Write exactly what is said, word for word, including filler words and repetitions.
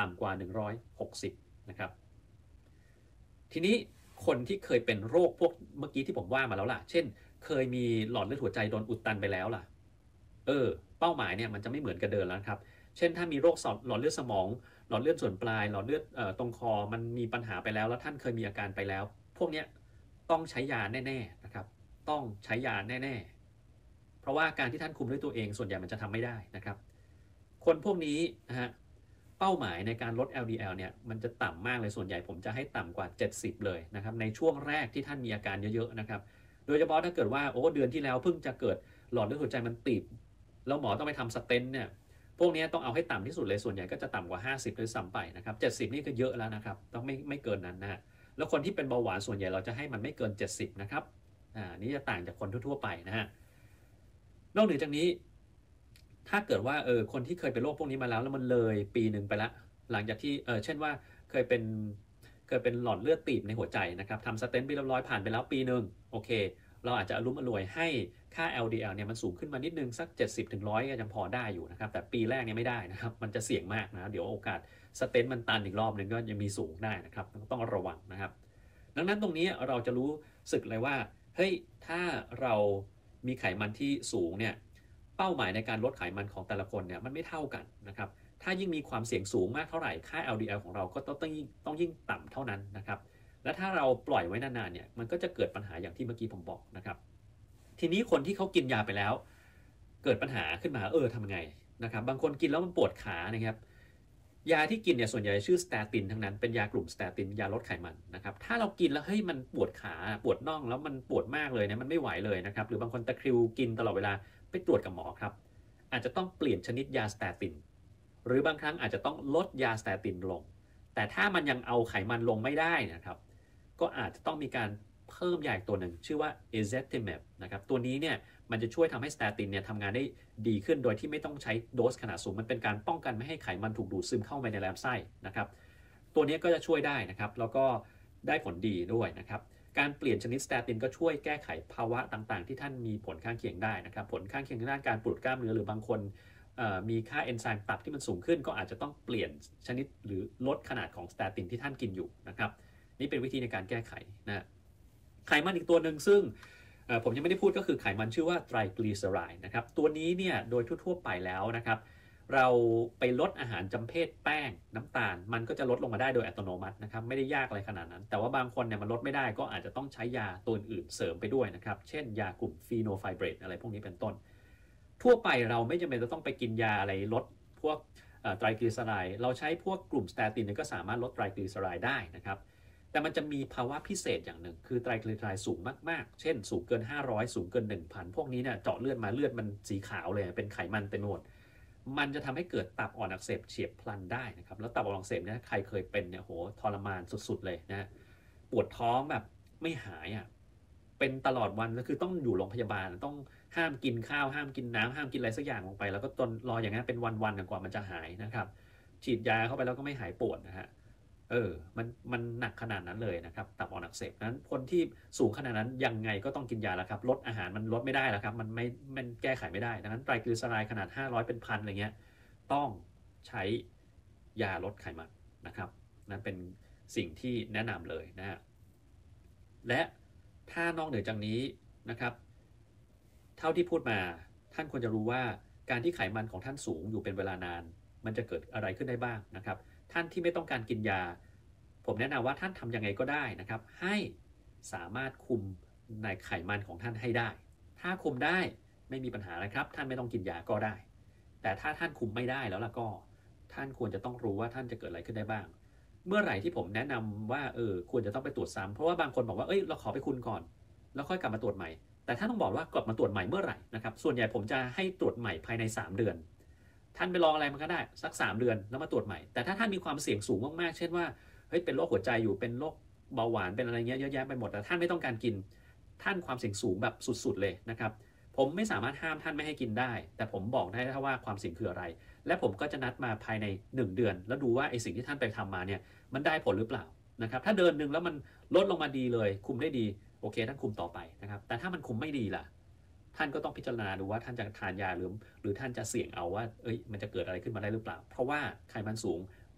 ต่ำกว่าหนึ่งร้อยหกสิบนะครับทีนี้คนที่เคยเป็นโรคพวกเมื่อกี้ที่ผมว่ามาแล้วล่ะเช่นเคยมีหลอดเลือดหัวใจโดนอุดตันไปแล้วล่ะเออเป้าหมายเนี่ยมันจะไม่เหมือนกับเดิมแล้วครับเช่นถ้ามีโรคหลอดเลือดสมองหลอดเลือดส่วนปลายหลอดเลือดตรงคอมันมีปัญหาไปแล้วแล้วท่านเคยมีอาการไปแล้วพวกนี้ต้องใช้ยาแน่ๆนะครับต้องใช้ยาแน่ๆเพราะว่าการที่ท่านคุมด้วยตัวเองส่วนใหญ่มันจะทำไม่ได้นะครับคนพวกนี้นะฮะเป้าหมายในการลด แอล ดี แอล เนี่ยมันจะต่ำมากเลยส่วนใหญ่ผมจะให้ต่ำกว่าเจ็ดสิบเลยนะครับในช่วงแรกที่ท่านมีอาการเยอะๆนะครับโดยเฉพาะถ้าเกิดว่าโอ้เดือนที่แล้วเพิ่งจะเกิดหลอดเลือดหัวใจมันตีบแล้วหมอต้องไปทำสเตนต์เนี่ยพวกนี้ต้องเอาให้ต่ำที่สุดเลยส่วนใหญ่ก็จะต่ำกว่าห้าสิบด้วยซ้ำไปนะครับเจ็ดสิบนี่ก็เยอะแล้วนะครับต้องไม่ไม่เกินนั้นนะแล้วคนที่เป็นเบาหวานส่วนใหญ่เราจะให้มันไม่เกินเจ็ดสิบนะครับอ่านี่จะต่างจากคนทั่วๆไปนะฮะนอกเหนือจากนี้ถ้าเกิดว่าเออคนที่เคยเป็นโรคพวกนี้มาแล้วแล้วมันเลยปีหนึ่งไปละหลังจากที่เออเช่นว่าเคยเป็นเคยเป็นหลอดเลือดตีบในหัวใจนะครับทำสเตนต์ไปเรียบร้อยผ่านไปแล้วปีหนึ่งโอเคเราอาจจะอารมณ์อร่วยให้ค่า แอล ดี แอล เนี่ยมันสูงขึ้นมานิดนึงสักเจ็ดสิบถึงหนึ่งร้อยก็ยังพอได้อยู่นะครับแต่ปีแรกเนี่ยไม่ได้นะครับมันจะเสี่ยงมากนะเดี๋ยวโอกาสสเตนต์มันตันอีกรอบนึงก็ยังมีสูงได้นะครับต้องระวังนะครับดังนั้นตรงนี้เราจะรู้สึกเลยว่าเฮ้ยถ้าเรามีไขมันที่สูงเนี่ยเป้าหมายในการลดไขมันของแต่ละคนเนี่ยมันไม่เท่ากันนะครับถ้ายิ่งมีความเสี่ยงสูงมากเท่าไหร่ค่า แอล ดี แอล ของเราก็ต้องยิ่งต้องยิ่งต่ำเท่านั้นนะครับและถ้าเราปล่อยไว้นานๆเนี่ยมันก็จะเกิดปัญหาอย่างที่เมื่อกี้ผมบอกนะครับทีนี้คนที่เขากินยาไปแล้วเกิดปัญหาขึ้นมาเออทำไงนะครับบางคนกินแล้วมันปวดขานะครับยาที่กินเนี่ยส่วนใหญ่ชื่อสเตตินทั้งนั้นเป็นยากลุ่มสเตตินยาลดไขมันนะครับถ้าเรากินแล้วเฮ้ยมันปวดขาปวดน่องแล้วมันปวดมากเลยเนี่ยมันไม่ไหวเลยนะครับหรือบางคนตะคริวกินตลอดเวลาไปตรวจกับหมอครับอาจจะต้องเปลี่ยนชนิดยาสเตตินหรือบางครั้งอาจจะต้องลดยาสเตตินลงแต่ถ้ามันยังเอาไขมันลงไม่ได้นะครับก็อาจจะต้องมีการเพิ่มยาอีกตัวหนึ่งชื่อว่า ezetimibe นะครับตัวนี้เนี่ยมันจะช่วยทำให้สเตตินเนี่ยทำงานได้ดีขึ้นโดยที่ไม่ต้องใช้โดสขนาดสูงมันเป็นการป้องกันไม่ให้ไขมันถูกดูดซึมเข้าไปในลำไส้นะครับตัวนี้ก็จะช่วยได้นะครับแล้วก็ได้ผลดีด้วยนะครับการเปลี่ยนชนิดสเตตินก็ช่วยแก้ไขภาวะต่างๆที่ท่านมีผลข้างเคียงได้นะครับผลข้างเคียงด้านการปวดกล้ามเนื้อหรือบางคนมีค่าเอนไซม์ตับที่มันสูงขึ้นก็อาจจะต้องเปลี่ยนชนิดหรือลดขนาดของสเตตินที่ท่านกินอยู่นะครับนี่เป็นวิธีในการแก้ไขนะไขมันอีกตัวหนึ่งซึ่งผมยังไม่ได้พูดก็คือไขมันชื่อว่าไตรกลีเซอไรด์นะครับตัวนี้เนี่ยโดยทั่วๆไปแล้วนะครับเราไปลดอาหารจำเพศแป้งน้ำตาลมันก็จะลดลงมาได้โดยอัตโนมัตินะครับไม่ได้ยากอะไรขนาดนั้นแต่ว่าบางคนเนี่ยมันลดไม่ได้ก็อาจจะต้องใช้ยาตัวอื่นเสริมไปด้วยนะครับเช่นยากลุ่มฟีโนไฟเบรตอะไรพวกนี้เป็นต้นทั่วไปเราไม่จำเป็นจะต้องไปกินยาอะไรลดพวกไตรกลีเซอไรด์เราใช้พวกกลุ่มสเตตินก็สามารถลดไตรกลีเซอไรด์ได้นะครับแต่มันจะมีภาวะพิเศษอย่างหนึ่งคือไตรกลีเซอไรด์สูงมากๆเช่นสูงเกินห้าร้อยสูงเกิน หนึ่งพัน พวกนี้เนี่ยเจาะเลือดมาเลือดมันสีขาวเลยเป็นไขมันเต็มหมดมันจะทำให้เกิดตับอ่อนอักเสบเฉียบพลันได้นะครับแล้วตับอ่อนอักเสบเนี่ยใครเคยเป็นเนี่ยโหทรมานสุดๆเลยนะปวดท้องแบบไม่หายอ่ะเป็นตลอดวันก็คือต้องอยู่โรงพยาบาลต้องห้ามกินข้าวห้ามกินน้ำห้ามกินอะไรสักอย่างลงไปแล้วก็จนรออย่างนั้นเป็นวันๆกว่ามันจะหายนะครับฉีดยาเข้าไปแล้วก็ไม่หายปวดนะฮะเออมันมันหนักขนาดนั้นเลยนะครับตับอ่อนอักเสบนั้นคนที่สูงขนาดนั้นยังไงก็ต้องกินยาแล้วครับลดอาหารมันลดไม่ได้แล้วครับมันไม่มันแก้ไขไม่ได้ดังนั้นไตรกลีเซอไรด์ขนาดห้าร้อยเป็นพันอะไรเงี้ยต้องใช้ยาลดไขมันนะครับนั่นเป็นสิ่งที่แนะนำเลยนะฮะและถ้านอกเหนือจากนี้นะครับเท่าที่พูดมาท่านควรจะรู้ว่าการที่ไขมันของท่านสูงอยู่เป็นเวลานานมันจะเกิดอะไรขึ้นได้บ้างนะครับท่านที่ไม่ต้องการกินยาผมแนะนำว่าท่านทำยังไงก็ได้นะครับให้สามารถคุมในไขมันของท่านให้ได้ถ้าคุมได้ไม่มีปัญหาอะไรครับท่านไม่ต้องกินยาก็ได้แต่ถ้าท่านคุมไม่ได้แล้วล่ะก็ท่านควรจะต้องรู้ว่าท่านจะเกิดอะไรขึ้นได้บ้างเมื่อไหร่ที่ผมแนะนำว่าเออควรจะต้องไปตรวจซ้ำเพราะว่าบางคนบอกว่าเอ้ยเราขอไปคุณก่อนแล้วค่อยกลับมาตรวจใหม่แต่ท่านต้องบอกว่ากลับมาตรวจใหม่เมื่อไหร่นะครับส่วนใหญ่ผมจะให้ตรวจใหม่ภายในสามเดือนท่านไปลองอะไรมันก็ได้สักสามเดือนแล้วมาตรวจใหม่แต่ถ้าท่านมีความเสี่ยงสูงมากๆเช่นว่าเฮ้ยเป็นโรคหัวใจอยู่เป็นโรคเบาหวานเป็นอะไรเงี้ยเยอะแยะไปหมดแต่ท่านไม่ต้องการกินท่านความเสี่ยงสูงแบบสุดๆเลยนะครับผมไม่สามารถห้ามท่านไม่ให้กินได้แต่ผมบอกได้ว่าความเสี่ยงคืออะไรและผมก็จะนัดมาภายในหนึ่งเดือนแล้วดูว่าไอ้สิ่งที่ท่านไปทำมาเนี่ยมันได้ผลหรือเปล่านะครับถ้าเดือนหนึ่งแล้วมันลดลงมาดีเลยคุมได้ดีโอเคท่านคุมต่อไปนะครับแต่ถ้ามันคุมไม่ดีล่ะท่านก็ต้องพิจารณาดูว่าท่านจะทานยาหรือหรือท่านจะเสี่ยงเอาว่าเอ้ยมันจะเกิดอะไรขึ้นมาได้หรือเปล่าเพราะว่าไขมันสูง